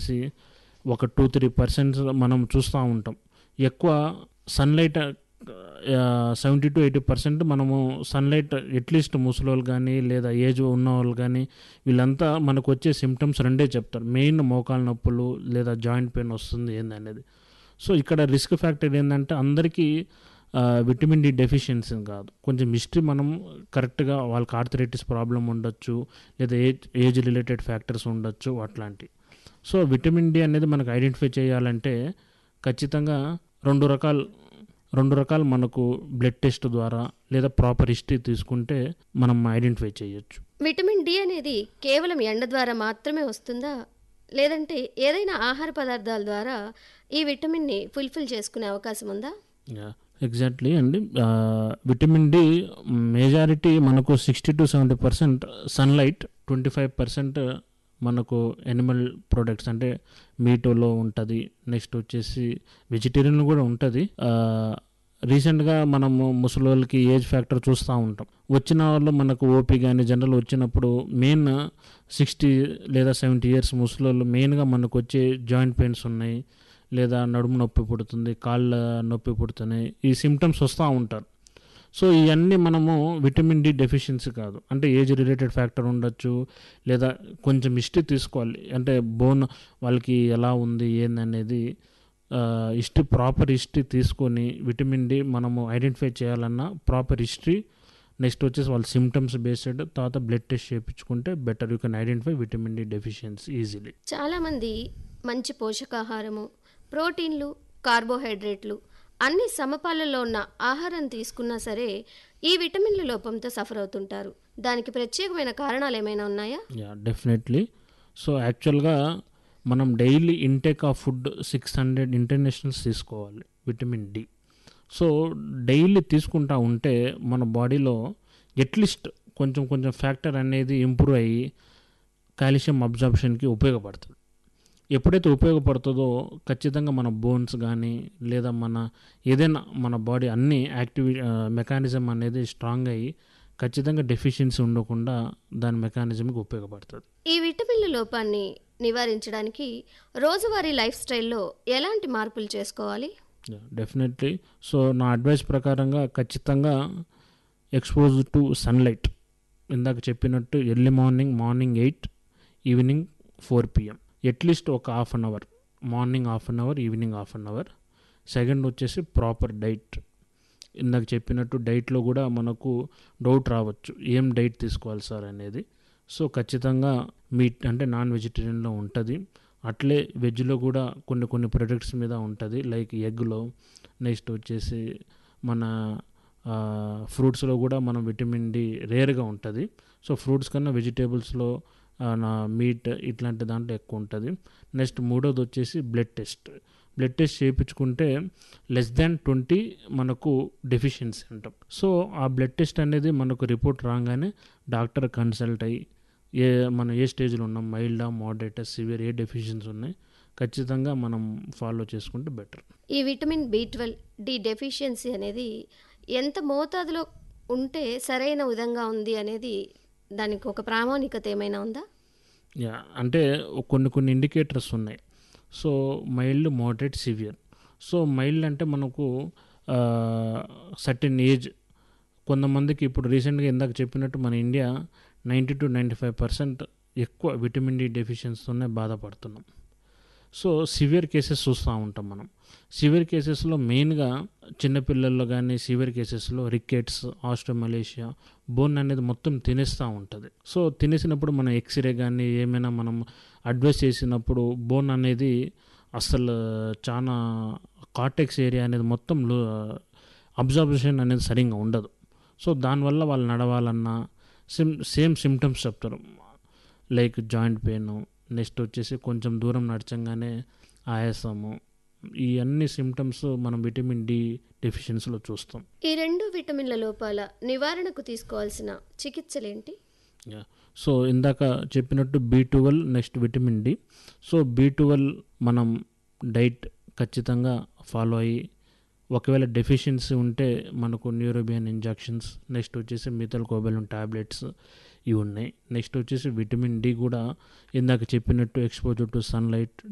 వచ్చేసి ఒక 2-3% మనం చూస్తూ ఉంటాం. ఎక్కువ సన్లైట్ 70-80% మనము సన్లైట్ అట్లీస్ట్ ముసలోళ్ళు కానీ లేదా ఏజ్ ఉన్నవాళ్ళు కానీ వీళ్ళంతా మనకు వచ్చే సిమ్టమ్స్ రెండే చెప్తారు. మెయిన్ మోకాళ్ళ నొప్పులు లేదా జాయింట్ పెయిన్ వస్తుంది ఏందనేది. సో ఇక్కడ రిస్క్ ఫ్యాక్టర్ ఏంటంటే అందరికీ విటమిన్ డి డెఫిషియన్సీ కాదు, కొంచెం హిస్టరీ మనం కరెక్ట్గా వాళ్ళకి ఆర్థరైటిస్ ప్రాబ్లం ఉండొచ్చు లేదా ఏజ్ రిలేటెడ్ ఫ్యాక్టర్స్ ఉండొచ్చు అట్లాంటి. సో విటమిన్ డి అనేది మనకు ఐడెంటిఫై చేయాలంటే ఖచ్చితంగా రెండు రకాలు మనకు బ్లడ్ టెస్ట్ ద్వారా లేదా ప్రాపర్ హిస్టరీ తీసుకుంటే మనం ఐడెంటిఫై చేయొచ్చు. విటమిన్ డి అనేది కేవలం ఎండ ద్వారా మాత్రమే వస్తుందా, లేదంటే ఏదైనా ఆహార పదార్థాల ద్వారా ఈ విటమిన్ని ఫుల్ఫిల్ చేసుకునే అవకాశం ఉందా? ఎగ్జాక్ట్లీ అండి. విటమిన్ డి మెజారిటీ మనకు 60-70% సన్లైట్, 25% మనకు ఎనిమల్ ప్రొడక్ట్స్ అంటే మీటులో ఉంటుంది. నెక్స్ట్ వచ్చేసి వెజిటేరియన్ కూడా ఉంటుంది. రీసెంట్గా మనము ముసలోళ్ళకి ఏజ్ ఫ్యాక్టర్ చూస్తూ ఉంటాం. వచ్చిన వాళ్ళు మనకు ఓపీ కానీ జనరల్ వచ్చినప్పుడు మెయిన్ 60 లేదా 70 ఇయర్స్ ముసలోళ్ళు మెయిన్గా మనకు వచ్చే జాయింట్ పెయిన్స్ ఉన్నాయి, లేదా నడుము నొప్పి పుడుతుంది, కాళ్ళ నొప్పి పుడుతున్నాయి, ఈ సిమ్టమ్స్ వస్తూ ఉంటారు. సో ఇవన్నీ మనము విటమిన్ డి డెఫిషియన్సీ కాదు, అంటే ఏజ్ రిలేటెడ్ ఫ్యాక్టర్ ఉండొచ్చు, లేదా కొంచెం హిస్టరీ తీసుకోవాలి. అంటే బోన్ వాళ్ళకి ఎలా ఉంది ఏందనేది ప్రాపర్ హిస్టరీ తీసుకొని విటమిన్ డి మనము ఐడెంటిఫై చేయాలన్నా ప్రాపర్ హిస్టరీ, నెక్స్ట్ వచ్చేసి వాళ్ళ సిమ్టమ్స్ బేస్డ్ తర్వాత బ్లడ్ టెస్ట్ చేయించుకుంటే better. You can identify vitamin D deficiency easily. చాలామంది మంచి పోషకాహారము, ప్రోటీన్లు, కార్బోహైడ్రేట్లు అన్ని సమపాలలో ఉన్న ఆహారం తీసుకున్నా సరే ఈ విటమిన్ల లోపంతో సఫర్ అవుతుంటారు. దానికి ప్రత్యేకమైన కారణాలు ఏమైనా ఉన్నాయా? డెఫినెట్లీ. సో యాక్చువల్గా మనం daily intake of food 600 internationals తీసుకోవాలి విటమిన్ డి. సో డైలీ తీసుకుంటా ఉంటే మన బాడీలో అట్లీస్ట్ కొంచెం ఫ్యాక్టర్ అనేది ఇంప్రూవ్ అయ్యి కాల్షియం అబ్జార్ప్షన్కి ఉపయోగపడుతుంది. ఎప్పుడైతే ఉపయోగపడుతుందో ఖచ్చితంగా మన బోన్స్ కానీ లేదా ఏదైనా మన బాడీ అన్ని మెకానిజం అనేది స్ట్రాంగ్ అయ్యి ఖచ్చితంగా డెఫిషియన్సీ ఉండకుండా దాని మెకానిజంకి ఉపయోగపడుతుంది. ఈ విటమిన్ల లోపాన్ని నివారించడానికి రోజువారీ లైఫ్ స్టైల్లో ఎలాంటి మార్పులు చేసుకోవాలి? డెఫినెట్లీ. సో నా అడ్వైస్ ప్రకారంగా ఖచ్చితంగా ఎక్స్పోజ్ టు సన్లైట్, ఇందాక చెప్పినట్టు early morning 8, evening 4 PM, at least ఒక half an hour, morning half an hour, evening half an hour. Second వచ్చేసి ప్రాపర్ డైట్. ఇందాక చెప్పినట్టు డైట్లో కూడా మనకు డౌట్ రావచ్చు, ఏం డైట్ తీసుకోవాలి సార్ అనేది. సో ఖచ్చితంగా మీట్ అంటే నాన్ వెజిటేరియన్లో ఉంటుంది, అట్లే వెజ్లో కూడా కొన్ని ప్రొడక్ట్స్ మీద ఉంటుంది, లైక్ ఎగ్లో. నెక్స్ట్ వచ్చేసి మన ఫ్రూట్స్లో కూడా మనం విటమిన్ డి రేర్గా ఉంటుంది. సో ఫ్రూట్స్ కన్నా వెజిటేబుల్స్లో మీట్ ఇట్లాంటి దాంట్లో ఎక్కువ ఉంటుంది. నెక్స్ట్ మూడోది వచ్చేసి బ్లడ్ టెస్ట్ చేయించుకుంటే <20 మనకు డెఫిషియన్సీ అంటాం. సో ఆ బ్లడ్ టెస్ట్ అనేది మనకు రిపోర్ట్ రాగానే డాక్టర్ కన్సల్ట్ అయ్యి మనం ఏ స్టేజ్లో ఉన్నాం, మైల్డా, మోడరేట్, సివియర్, ఏ డెఫిషియన్సీ ఉన్నాయి ఖచ్చితంగా మనం ఫాలో చేసుకుంటే బెటర్. ఈ విటమిన్ B12 డి డెఫిషియన్సీ అనేది ఎంత మోతాదులో ఉంటే సరైన విధంగా ఉంది అనేది దానికి ఒక ప్రామాణికత ఏమైనా ఉందా? అంటే కొన్ని ఇండికేటర్స్ ఉన్నాయి. So mild, moderate, severe. So mild అంటే మనకు సర్టెన్ ఏజ్, కొంతమందికి ఇప్పుడు రీసెంట్గా ఇందాక చెప్పినట్టు మన ఇండియా 90-95% ఎక్కువ విటమిన్ డి డెఫిషియన్సీతోనే బాధపడుతున్నాం. సో సివియర్ కేసెస్ చూస్తూ ఉంటాం మనం. సివియర్ కేసెస్లో మెయిన్గా చిన్నపిల్లల్లో కానీ సివియర్ కేసెస్లో రికెట్స్, ఆస్ట్రోమలేషియా, బోన్ అనేది మొత్తం తినేస్తూ ఉంటుంది. సో తినేసినప్పుడు మనం ఎక్స్రే కానీ ఏమైనా మనం అడ్వైస్ చేసినప్పుడు బోన్ అనేది అసలు చాలా కార్టెక్స్ ఏరియా అనేది మొత్తం అబ్జర్వేషన్ అనేది సరిగ్గా ఉండదు. సో దానివల్ల వాళ్ళు నడవాలన్నా సేమ్ సిమ్టమ్స్ చెప్తారు, లైక్ జాయింట్ పెయిన్, నెక్స్ట్ వచ్చేసి కొంచెం దూరం నడచంగానే ఆయాసము, ఈ అన్ని సిమ్టమ్స్ మనం విటమిన్ డి డెఫిషియన్సీలో చూస్తాం. ఈ 2 విటమిన్ల లోపాల నివారణకు తీసుకోవాల్సిన చికిత్సలేంటి? సో ఇందాక చెప్పినట్టు B12, next vitamin D. So B12 మనం డైట్ ఖచ్చితంగా ఫాలో అయ్యి, ఒకవేళ డెఫిషియన్సీ ఉంటే మనకు న్యూరోబియన్ ఇంజెక్షన్స్, నెక్స్ట్ వచ్చేసి మిథైల్ కోబాలెంట్ టాబ్లెట్స్ ఇవి ఉన్నాయి. నెక్స్ట్ వచ్చేసి విటమిన్ డి కూడా ఇందాక చెప్పినట్టు ఎక్స్పోజర్ టు సన్లైట్,